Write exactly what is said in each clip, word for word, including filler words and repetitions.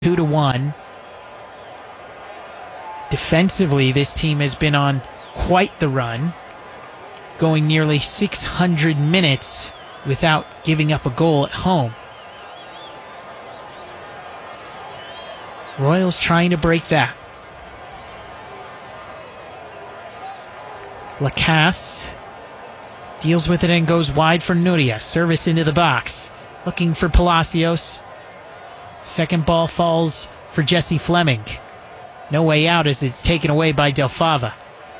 Two to one. Defensively, this team has been on quite the run, going nearly six hundred minutes without giving up a goal at home. Royals trying to break that. Lacasse deals with it and goes wide for Nuria. Service into the box. Looking for Palacios. Second ball falls for Jesse Fleming. No way out as it's taken away by Del Fava.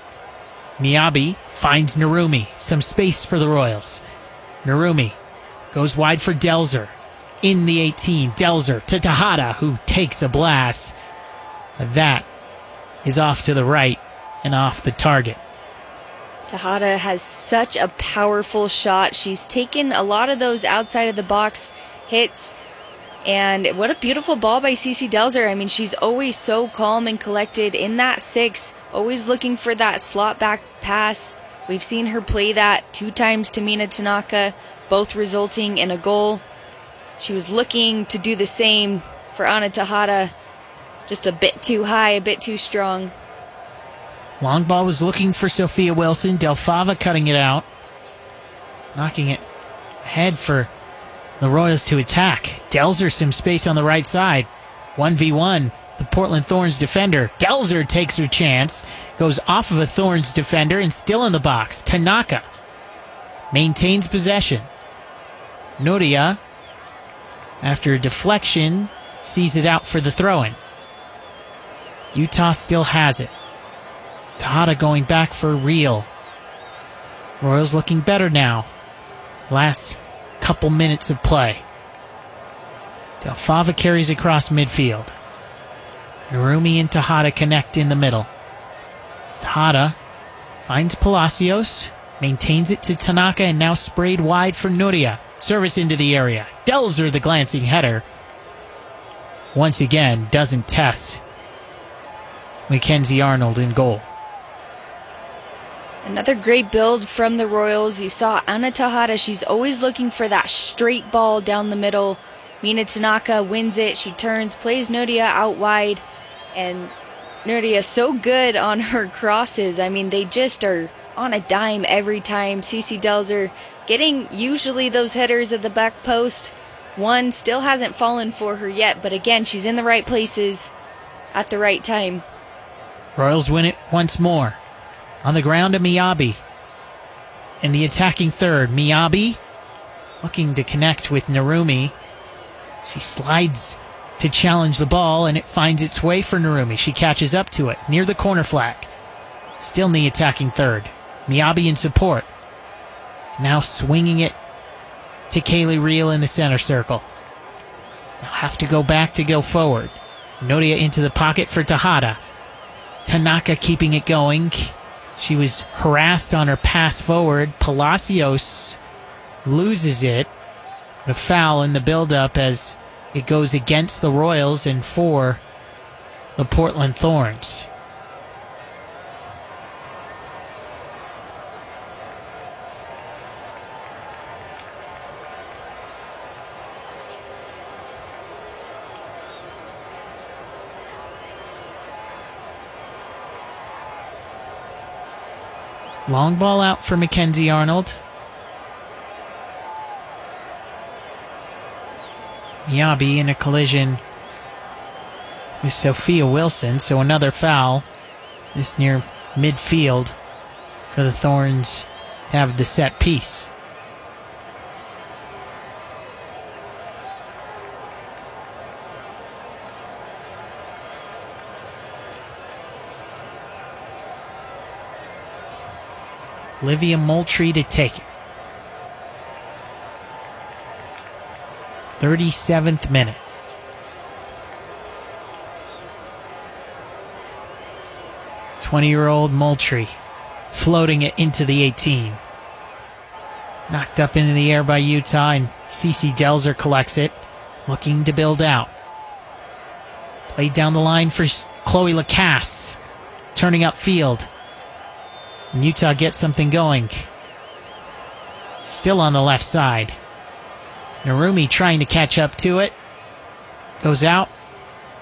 Miyabi finds Narumi. Some space for the Royals. Narumi goes wide for Delzer. In the eighteen. Delzer to Tejada, who takes a blast. That is off to the right and off the target. Tejada has such a powerful shot. She's taken a lot of those outside of the box hits. And what a beautiful ball by Cece Delzer. I mean, she's always so calm and collected in that six, always looking for that slot back pass. We've seen her play that two times to Mina Tanaka, both resulting in a goal. She was looking to do the same for Ana Tejada, just a bit too high, a bit too strong. Long ball was looking for Sophia Wilson. Del Fava cutting it out, knocking it ahead for the Royals to attack. Delzer some space on the right side. one v one. The Portland Thorns defender. Delzer takes her chance. Goes off of a Thorns defender and still in the box. Tanaka maintains possession. Nuria, after a deflection, sees it out for the throw-in. Utah still has it. Tejada going back for real. Royals looking better now. Last couple minutes of play. Del Fava carries across midfield. Narumi and Tejada connect in the middle. Tejada finds Palacios, maintains it to Tanaka, and now sprayed wide for Nuria. Service into the area. Delzer the glancing header. Once again, doesn't test Mackenzie Arnold in goal. Another great build from the Royals. You saw Ana Tejada. She's always looking for that straight ball down the middle. Mina Tanaka wins it. She turns, plays Nuria out wide. And Nuria so good on her crosses. I mean, they just are on a dime every time. Cece Delzer getting usually those headers at the back post. One still hasn't fallen for her yet. But again, she's in the right places at the right time. Royals win it once more. On the ground to Miyabi. In the attacking third, Miyabi looking to connect with Narumi. She slides to challenge the ball, and it finds its way for Narumi. She catches up to it near the corner flag. Still in the attacking third. Miyabi in support. Now swinging it to Kaylee Reel in the center circle. They'll have to go back to go forward. Nuria into the pocket for Tejada. Tanaka keeping it going. She was harassed on her pass forward. Palacios loses it. A foul in the build-up as it goes against the Royals and for the Portland Thorns. Long ball out for Mackenzie Arnold. Miyabi in a collision with Sophia Wilson, so another foul. This near midfield for the Thorns to have the set piece. Olivia Moultrie to take it. thirty-seventh minute. twenty-year-old Moultrie floating it into the eighteen. Knocked up into the air by Utah, and Cece Delzer collects it, looking to build out. Played down the line for Chloe Lacasse, turning upfield. And Utah gets something going. Still on the left side. Narumi trying to catch up to it. Goes out.